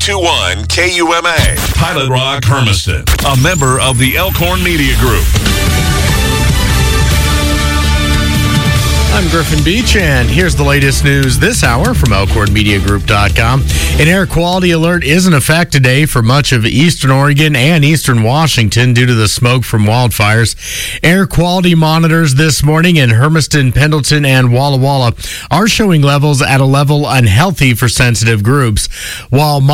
92.1 KUMA. Pilot Rock Hermiston, a member of the Elkhorn Media Group. I'm Griffin Beach, and here's the latest news this hour from ElkhornMediaGroup.com. An air quality alert is in effect today for much of eastern Oregon and eastern Washington due to the smoke from wildfires. Air quality monitors this morning in Hermiston, Pendleton, and Walla Walla are showing levels at a level unhealthy for sensitive groups, while